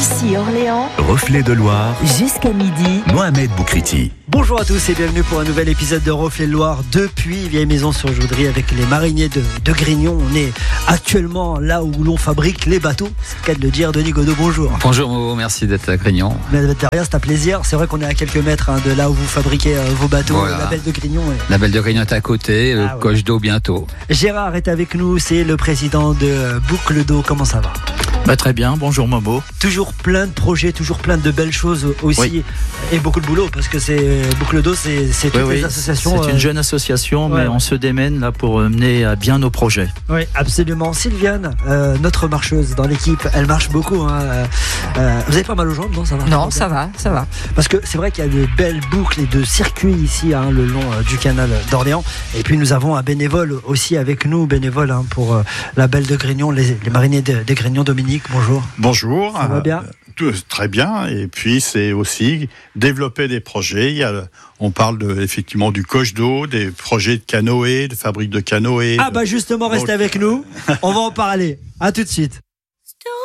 Annecy-Orléans, Reflet de Loire, jusqu'à midi. Mohamed Boukriti. Bonjour à tous et bienvenue pour un nouvel épisode de Reflet de Loire depuis Vieille Maison sur Joudry avec les mariniers de Grignon. On est actuellement là où l'on fabrique les bateaux, c'est le cas de le dire. Denis Godot, bonjour. Bonjour Momo, merci d'être à Grignon. Mais de rien, c'est un plaisir. C'est vrai qu'on est à quelques mètres de là où vous fabriquez vos bateaux. Voilà. La Belle de Grignon. La Belle de Grignon est à côté, le coche d'eau bientôt. Gérard est avec nous, c'est le président de Boucle d'eau. Comment ça va ? Très bien, bonjour Momo. Toujours plein de projets, toujours plein de belles choses aussi, Oui. Et beaucoup de boulot parce que c'est Boucle d'eau, c'est toutes les associations. C'est une jeune association, mais on se démène là pour mener à bien nos projets. Oui, absolument. Sylviane, notre marcheuse dans l'équipe, elle marche beaucoup. Vous avez pas mal aux jambes, non ? Ça va ? Non, ça va. Parce que c'est vrai qu'il y a de belles boucles et de circuits ici, le long du canal d'Orléans. Et puis nous avons un bénévole aussi avec nous, pour la Belle de Grignon, les mariniers des Grignon. Dominique, bonjour. Bonjour. Ça va bien ? Très bien. Et puis c'est aussi développer des projets. On parle effectivement du coche d'eau, des projets de canoë, de fabrique de canoë. Justement, restez avec nous. On va en parler. À tout de suite.